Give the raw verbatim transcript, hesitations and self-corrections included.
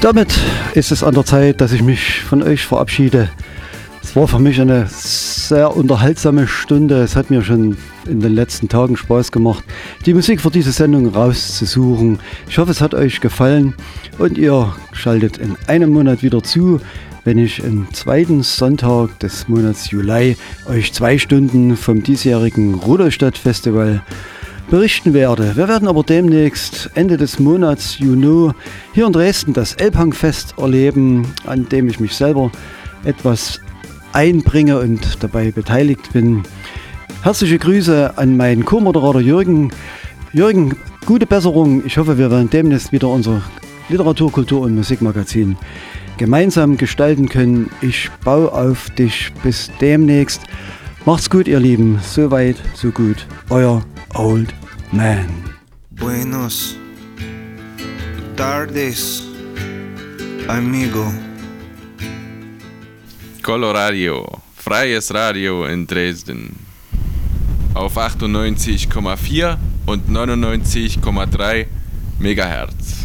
Damit ist es an der Zeit, dass ich mich von euch verabschiede. Es war für mich eine sehr unterhaltsame Stunde. Es hat mir schon in den letzten Tagen Spaß gemacht, die Musik für diese Sendung rauszusuchen. Ich hoffe, es hat euch gefallen und ihr schaltet in einem Monat wieder zu, wenn ich am zweiten Sonntag des Monats Juli euch zwei Stunden vom diesjährigen Rudolstadt Festival berichten werde. Wir werden aber demnächst Ende des Monats Juni hier in Dresden das Elbhangfest erleben, an dem ich mich selber etwas einbringe und dabei beteiligt bin. Herzliche Grüße an meinen Co-Moderator Jürgen. Jürgen, gute Besserung. Ich hoffe, wir werden demnächst wieder unser Literatur-, Kultur- und Musikmagazin gemeinsam gestalten können. Ich baue auf dich. Bis demnächst. Macht's gut, ihr Lieben. So weit, so gut. Euer Old Man. Buenos tardes, amigo. Coloradio, freies Radio in Dresden. Auf achtundneunzig Komma vier und neunundneunzig Komma drei Megahertz.